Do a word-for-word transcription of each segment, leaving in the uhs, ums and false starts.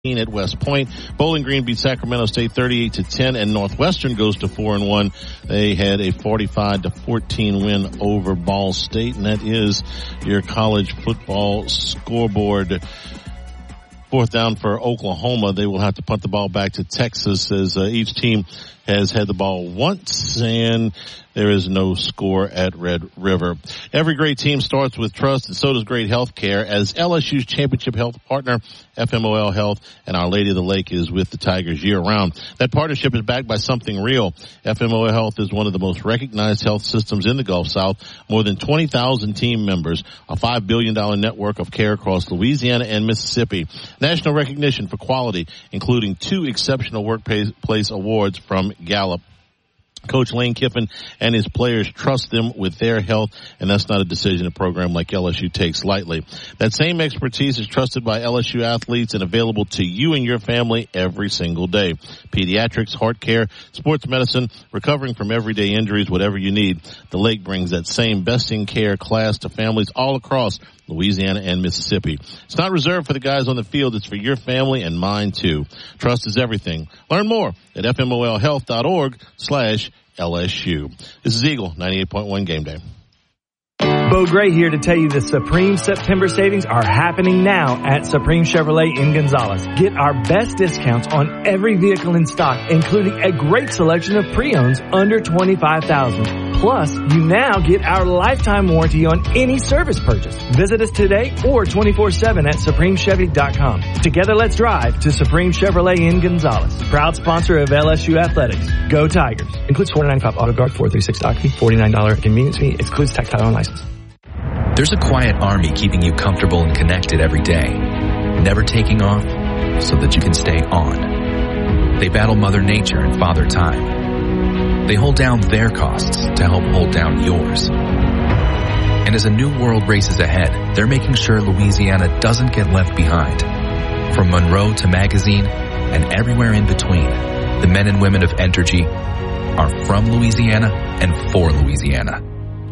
at West Point. Bowling Green beat Sacramento State thirty-eight to ten, and Northwestern goes to four and one. They had a forty-five to fourteen win over Ball State, and that is your college football scoreboard. Fourth down for Oklahoma. They will have to punt the ball back to Texas as uh, each team has had the ball once, and there is no score at Red River. Every great team starts with trust, and so does great health care. As L S U's championship health partner, F M O L Health and Our Lady of the Lake is with the Tigers year-round. That partnership is backed by something real. F M O L Health is one of the most recognized health systems in the Gulf South. More than twenty thousand team members, a five billion dollars network of care across Louisiana and Mississippi. National recognition for quality, including two exceptional workplace awards from Gallup. Coach Lane Kiffin and his players trust them with their health, and that's not a decision a program like L S U takes lightly. That same expertise is trusted by L S U athletes and available to you and your family every single day. Pediatrics, heart care, sports medicine, recovering from everyday injuries, whatever you need. The Lake brings that same best-in-care class to families all across Louisiana and Mississippi. It's not reserved for the guys on the field. It's for your family and mine, too. Trust is everything. Learn more at F M O L health dot org slash L S U. This is Eagle ninety-eight point one Game Day. Bo Gray here to tell you the Supreme September savings are happening now at Supreme Chevrolet in Gonzales. Get our best discounts on every vehicle in stock, including a great selection of pre-owns under twenty-five thousand dollars. Plus, you now get our lifetime warranty on any service purchase. Visit us today or twenty-four seven at supreme chevy dot com. Together, let's drive to Supreme Chevrolet in Gonzales. Proud sponsor of L S U Athletics. Go Tigers. Includes four ninety-five auto guard, four thirty-six dock fee, forty-nine dollars convenience fee. Excludes tax, title, and license. There's a quiet army keeping you comfortable and connected every day, never taking off so that you can stay on. They battle Mother Nature and Father Time. They hold down their costs to help hold down yours. And as a new world races ahead, they're making sure Louisiana doesn't get left behind. From Monroe to Magazine and everywhere in between, the men and women of Entergy are from Louisiana and for Louisiana.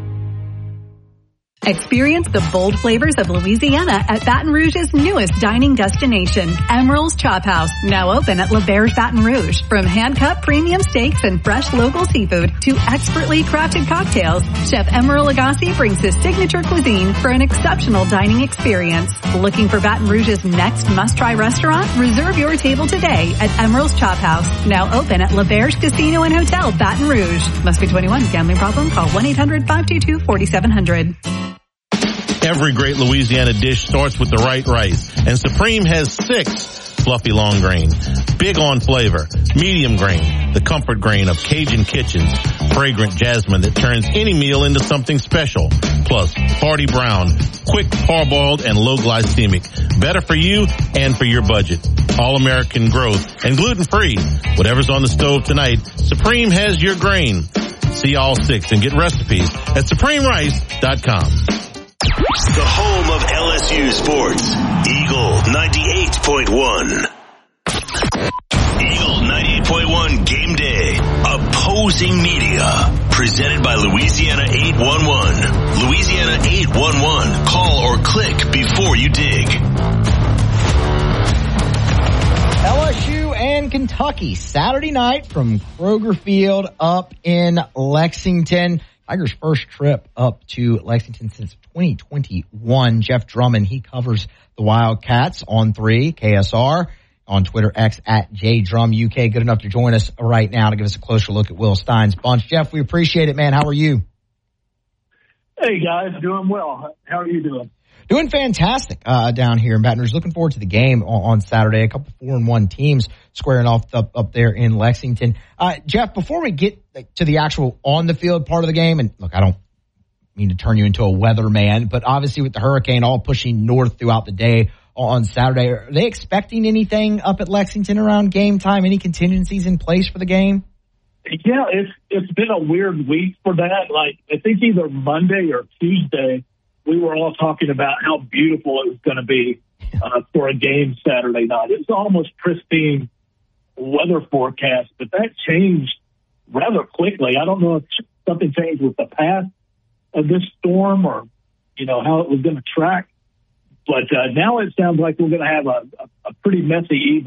Experience the bold flavors of Louisiana at Baton Rouge's newest dining destination, Emeril's Chop House, now open at L'Auberge Baton Rouge. From hand-cut premium steaks and fresh local seafood to expertly crafted cocktails, Chef Emeril Agassi brings his signature cuisine for an exceptional dining experience. Looking for Baton Rouge's next must-try restaurant? Reserve your table today at Emeril's Chop House, now open at L'Auberge Casino and Hotel, Baton Rouge. Must be twenty-one. Gambling problem? Call one eight hundred five two two four seven zero zero. Every great Louisiana dish starts with the right rice, and Supreme has six. Fluffy long grain, big on flavor, medium grain, the comfort grain of Cajun Kitchens, fragrant jasmine that turns any meal into something special, plus hearty brown, quick parboiled and low glycemic, better for you and for your budget. All-American growth and gluten-free. Whatever's on the stove tonight, Supreme has your grain. See all six and get recipes at supreme rice dot com. The home of L S U sports, Eagle ninety-eight point one. Eagle ninety-eight point one Game Day. Opposing media. Presented by Louisiana eight one one. Louisiana eight one one. Call or click before you dig. L S U and Kentucky, Saturday night from Kroger Field up in Lexington. Tigers' first trip up to Lexington since twenty twenty-one. Jeff Drummond, he covers the Wildcats on three, K S R, on Twitter, X, at J Drum U K. Good enough to join us right now to give us a closer look at Will Stein's bunch. Jeff, we appreciate it, man. How are you? Hey, guys. Doing well. How are you doing? Doing fantastic uh, down here in Baton Rouge. Looking forward to the game on, on Saturday. A couple four and one teams squaring off up, up there in Lexington. Uh, Jeff, before we get to the actual on the field part of the game, and look, I don't mean to turn you into a weatherman, but obviously with the hurricane all pushing north throughout the day on Saturday, are they expecting anything up at Lexington around game time? Any contingencies in place for the game? Yeah, it's it's been a weird week for that. Like, I think either Monday or Tuesday, we were all talking about how beautiful it was going to be uh, for a game Saturday night. It was almost pristine weather forecast, but that changed rather quickly. I don't know if something changed with the path of this storm or, you know, how it was going to track. But uh, now it sounds like we're going to have a, a, a pretty messy evening.